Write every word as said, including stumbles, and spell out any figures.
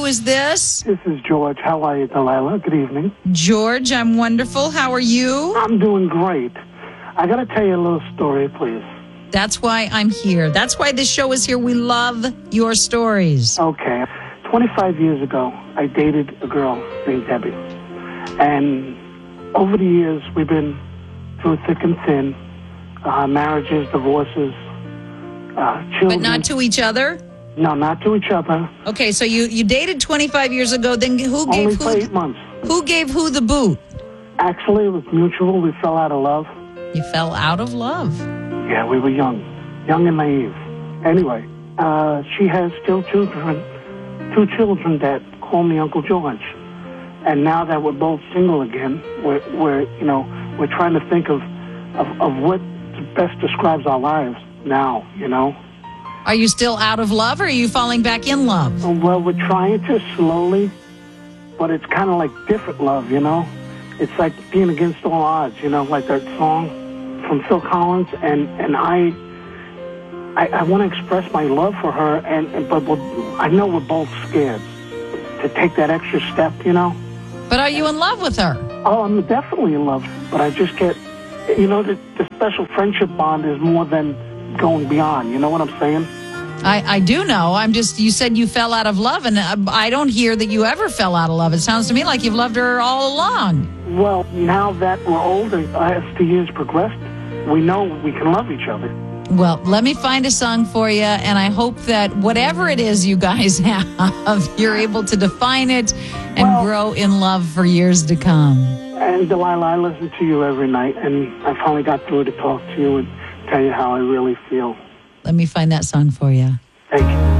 is this? This is George. How are you, Delilah? Good evening. George, I'm wonderful. How are you? I'm doing great. I got to tell you a little story, please. That's why I'm here. That's why this show is here. We love your stories. Okay. twenty-five years ago, I dated a girl named Debbie. And over the years, we've been through thick and thin. Uh, marriages, divorces, uh, children. But not to each other? No, not to each other. Okay, so you, you dated twenty-five years ago. Then who Only gave for who? eight months. Who gave who the boot? Actually, it was mutual. We fell out of love. You fell out of love. Yeah, we were young. Young and naive. Anyway, uh, she has still children. Two children that call me Uncle George. And now that we're both single again, we're, we're you know, we're trying to think of, of, of what best describes our lives now, you know. Are you still out of love, or are you falling back in love? Well, we're trying to slowly, but it's kind of like different love, you know. It's like being against all odds, you know, like that song from Phil Collins. And, and I, I, I want to express my love for her, and, and but we're, I know we're both scared to take that extra step, you know. But are you in love with her? Oh, I'm definitely in love, but I just get, you know, the, the special friendship bond is more than going beyond. You know what I'm saying? I, I do know. I'm just, you said you fell out of love, and I don't hear that you ever fell out of love. It sounds to me like you've loved her all along. Well, now that we're older, as the years progressed, we know we can love each other. Well, let me find a song for you, and I hope that whatever it is you guys have, you're able to define it and well, grow in love for years to come. And Delilah, I listen to you every night, and I finally got through to talk to you and tell you how I really feel. Let me find that song for you. Thank you.